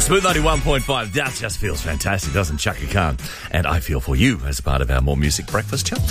Smooth 91.5, that just feels fantastic, doesn't Chaka Khan? And I feel for you as part of our More Music Breakfast show.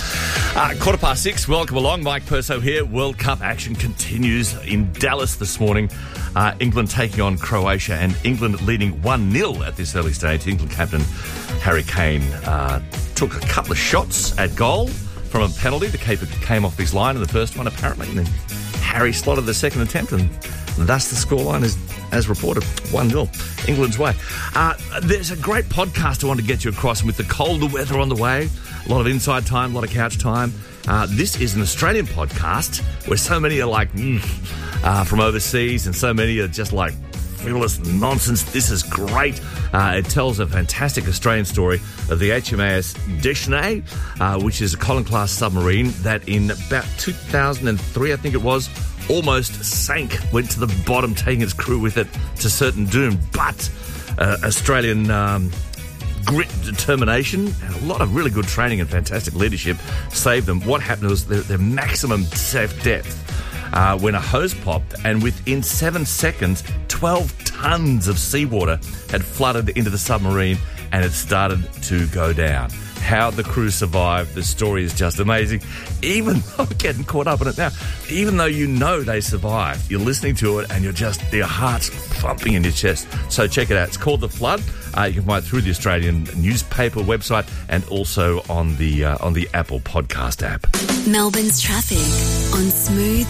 6:15, welcome along. Mike Perso here. World Cup action continues in Dallas this morning. England taking on Croatia, and England leading 1-0 at this early stage. England captain Harry Kane took a couple of shots at goal from a penalty. The keeper came off his line in the first one, apparently, and then Harry slotted the second attempt, and thus the scoreline is, as reported, 1-0, England's way. There's a great podcast I want to get you across, and with the colder weather on the way, a lot of inside time, a lot of couch time. This is an Australian podcast where so many are like, from overseas, and so many are just like, frivolous nonsense. This is great. It tells a fantastic Australian story of the HMAS Deschenais, which is a Collins-class submarine that in about 2003, I think it was, almost sank, went to the bottom, taking its crew with it to certain doom. But Australian grit, determination, and a lot of really good training and fantastic leadership saved them. What happened was their maximum safe depth when a hose popped, and within 7 seconds, 12 tons of seawater had flooded into the submarine, and it started to go down. How the crew survived, the story is just amazing. Even though, I'm getting caught up in it now, even though you know they survived, you're listening to it and your heart's thumping in your chest. So check it out. It's called The Flood. You can find it through the Australian newspaper website and also on the Apple podcast app. Melbourne's traffic on Smooth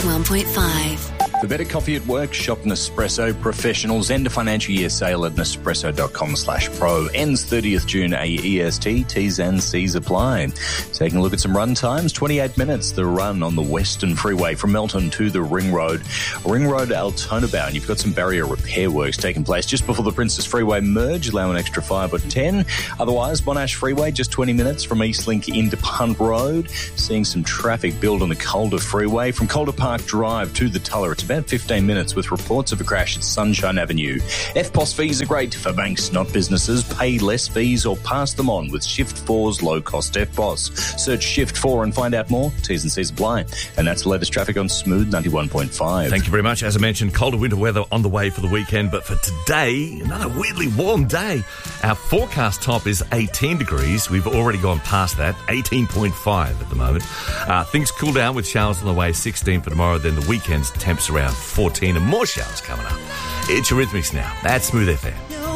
91.5. For better coffee at work, shop Nespresso Professionals. End of financial year sale at Nespresso.com/pro. Ends 30th June AEST. T's and C's apply. Taking a look at some run times. 28 minutes, the run on the Western Freeway from Melton to the Ring Road. Ring Road Altona bound. You've got some barrier repair works taking place just before the Princess Freeway merge. Allow an extra 5 or 10. Otherwise, Monash Freeway, just 20 minutes from Eastlink into Punt Road. Seeing some traffic build on the Calder Freeway. From Calder Park Drive to the Tulla, it's about 15 minutes with reports of a crash at Sunshine Avenue. FPOS fees are great for banks, not businesses. Pay less fees or pass them on with Shift 4's low-cost FPOS. Search Shift 4 and find out more. T's and C's apply. And that's the latest traffic on Smooth 91.5. Thank you very much. As I mentioned, colder winter weather on the way for the weekend, but for today, another weirdly warm day. Our forecast top is 18 degrees. We've already gone past that, 18.5 at the moment. Things cool down with showers on the way, 16 for tomorrow. Then the weekend's temps around 14 and more showers coming up. It's Eurythmics now. That's Smooth FM.